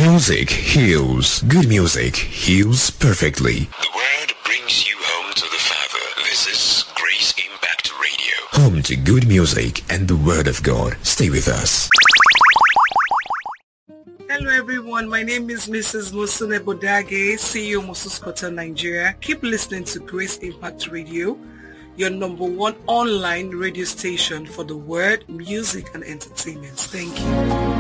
Music heals. Good music heals perfectly. The word brings you home to the Father. This is Grace Impact Radio. Home to good music and the Word of God. Stay with us. Hello everyone, my name is Mrs. Musune Bodage, CEO Mosus Cotton Nigeria. Keep listening to Grace Impact Radio, your number one online radio station for the word, music and entertainment. Thank you.